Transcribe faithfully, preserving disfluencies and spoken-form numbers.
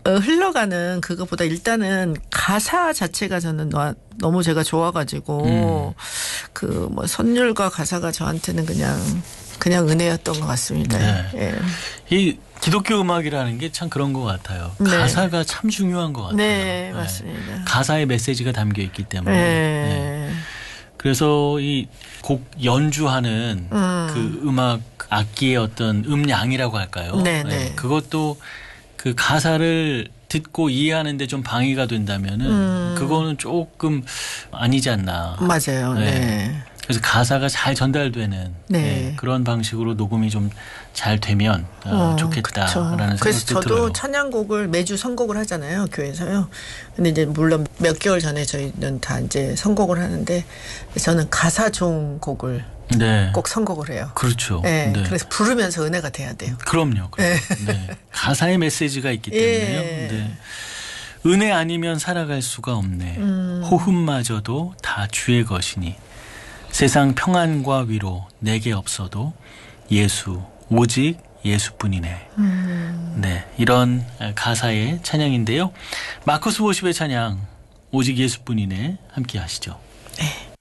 어, 흘러가는 그것보다 일단은 가사 자체가 저는 너무 제가 좋아가지고 음. 그 뭐 선율과 가사가 저한테는 그냥 그냥 은혜였던 것 같습니다. 네. 예. 이 기독교 음악이라는 게 참 그런 것 같아요. 네. 가사가 참 중요한 것 같아요. 네, 맞습니다. 네. 가사의 메시지가 담겨 있기 때문에. 네. 네. 그래서 이 곡 연주하는 음. 그 음악 악기의 어떤 음량이라고 할까요? 네, 네. 네. 그것도 그 가사를 듣고 이해하는데 좀 방해가 된다면은 음. 그거는 조금 아니지 않나. 맞아요. 네. 네. 그래서 가사가 잘 전달되는 네. 네, 그런 방식으로 녹음이 좀 잘 되면 어, 어, 좋겠다라는 그쵸. 그래서 생각도 저도 들어요. 찬양곡을 매주 선곡을 하잖아요, 교회에서요. 근데 이제 물론 몇 개월 전에 저희는 다 이제 선곡을 하는데 저는 가사 좋은 곡을 네. 꼭 선곡을 해요. 그렇죠. 네. 네. 그래서 부르면서 은혜가 돼야 돼요. 그럼요. 그럼요. 네. 네. 가사의 메시지가 있기 때문에요. 예. 네. 은혜 아니면 살아갈 수가 없네. 음. 호흡마저도 다 주의 것이니 세상 평안과 위로 내게 없어도 예수 오직 예수뿐이네. 음. 네, 이런 가사의 찬양인데요. 마커스 워십의 찬양 오직 예수뿐이네 함께 하시죠. 네.